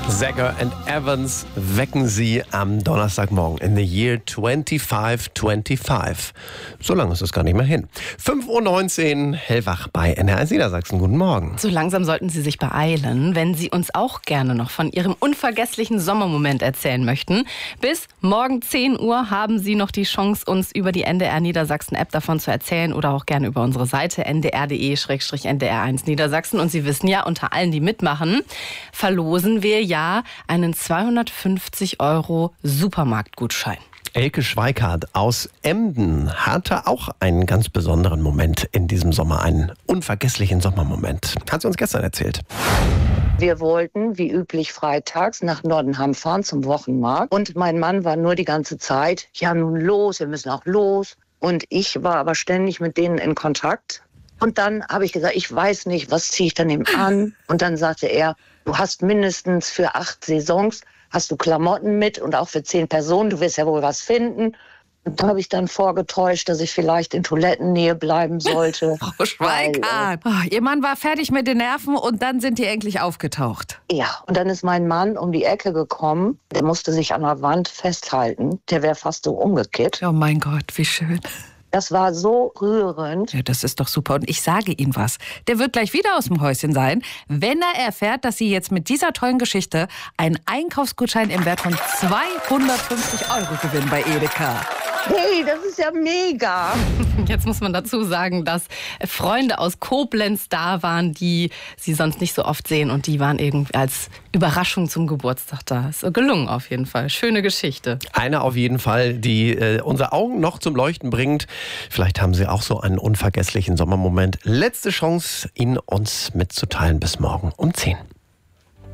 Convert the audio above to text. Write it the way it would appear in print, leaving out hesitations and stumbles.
Zagger and Evans wecken Sie am Donnerstagmorgen in the year 2525. So lange ist es gar nicht mehr hin. 5:19 Uhr, hellwach bei NRS Niedersachsen. Guten Morgen. So langsam sollten Sie sich beeilen, wenn Sie uns auch gerne noch von Ihrem unvergesslichen Sommermoment erzählen möchten. Bis morgen 10 Uhr haben Sie noch die Chance, uns über die NDR Niedersachsen App davon zu erzählen oder auch gerne über unsere Seite ndr.de/ndr1 Niedersachsen. Und Sie wissen ja, unter allen, die mitmachen, verlosen wir ja einen 250 € Supermarktgutschein. Elke Schweikart aus Emden hatte auch einen ganz besonderen Moment in diesem Sommer, einen unvergesslichen Sommermoment. Hat sie uns gestern erzählt. Wir wollten, wie üblich, freitags nach Nordenham fahren zum Wochenmarkt. Und mein Mann war nur die ganze Zeit, ja nun los, wir müssen auch los. Und ich war aber ständig mit denen in Kontakt. Und dann habe ich gesagt, ich weiß nicht, was ziehe ich dann eben an? Und dann sagte er, du hast mindestens für 8 Saisons, hast du Klamotten mit und auch für 10 Personen, du wirst ja wohl was finden. Und da habe ich dann vorgetäuscht, dass ich vielleicht in Toilettennähe bleiben sollte. Frau Schweikart. Ihr Mann war fertig mit den Nerven und dann sind die endlich aufgetaucht. Ja, und dann ist mein Mann um die Ecke gekommen. Der musste sich an der Wand festhalten. Der wäre fast so umgekippt. Oh mein Gott, wie schön. Das war so rührend. Ja, das ist doch super. Und ich sage Ihnen was. Der wird gleich wieder aus dem Häuschen sein, wenn er erfährt, dass Sie jetzt mit dieser tollen Geschichte einen Einkaufsgutschein im Wert von 250 € gewinnen bei Edeka. Hey, das ist ja mega. Jetzt muss man dazu sagen, dass Freunde aus Koblenz da waren, die Sie sonst nicht so oft sehen. Und die waren irgendwie als Überraschung zum Geburtstag da. Ist gelungen auf jeden Fall. Schöne Geschichte. Eine auf jeden Fall, die unsere Augen noch zum Leuchten bringt. Vielleicht haben Sie auch so einen unvergesslichen Sommermoment. Letzte Chance, ihn uns mitzuteilen bis morgen um 10 Uhr.